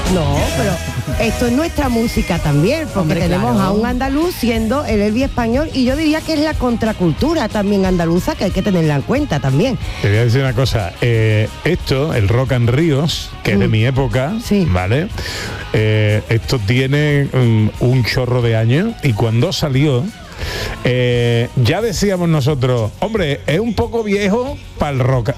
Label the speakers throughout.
Speaker 1: No, pero esto es nuestra música también, porque
Speaker 2: Hombre,
Speaker 1: tenemos
Speaker 2: claro.
Speaker 1: a un andaluz siendo el Elvis español, y yo diría que es la contracultura también andaluza, que hay que tenerla en cuenta también.
Speaker 3: Te voy a decir una cosa, esto, el Rock and Ríos, que es de mi época,
Speaker 1: Sí.
Speaker 3: ¿vale? Esto tiene un chorro de años, y cuando salió, ya decíamos nosotros, hombre, es un poco viejo para el rock,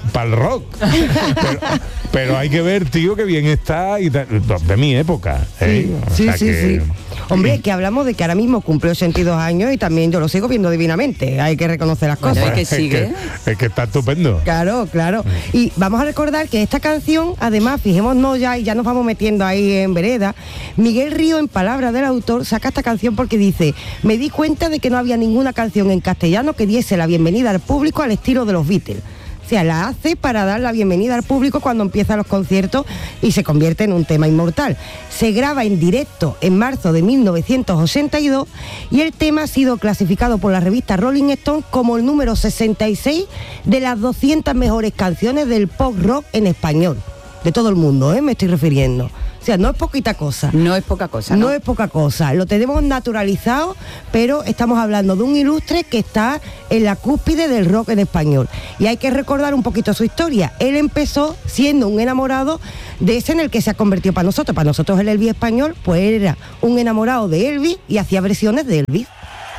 Speaker 3: pero hay que ver, tío, que bien está, y de mi época. O
Speaker 1: Sí,
Speaker 3: sea
Speaker 1: sí,
Speaker 3: que-
Speaker 1: sí. Hombre, que hablamos de que ahora mismo cumple 82 años y también yo lo sigo viendo divinamente. Hay que reconocer las
Speaker 2: Bueno,
Speaker 1: cosas.
Speaker 2: es que sigue.
Speaker 3: es que está estupendo.
Speaker 1: Claro, claro. Y vamos a recordar que esta canción, además, fijémonos ya, y ya nos vamos metiendo ahí en vereda, Miguel Río, en palabras del autor, saca esta canción porque dice: me di cuenta de que no había ninguna canción en castellano que diese la bienvenida al público al estilo de los Beatles. O sea, la hace para dar la bienvenida al público cuando empiezan los conciertos y se convierte en un tema inmortal. Se graba en directo en marzo de 1982 y el tema ha sido clasificado por la revista Rolling Stone como el número 66 de las 200 mejores canciones del pop rock en español. De todo el mundo, me estoy refiriendo. O sea, no es poquita cosa.
Speaker 2: No es poca cosa,
Speaker 1: No
Speaker 2: ¿no?
Speaker 1: es poca cosa, lo tenemos naturalizado, pero estamos hablando de un ilustre que está en la cúspide del rock en español. Y hay que recordar un poquito su historia. Él empezó siendo un enamorado de ese en el que se ha convertido para nosotros. Para nosotros el Elvis español, pues era un enamorado de Elvis y hacía versiones de Elvis.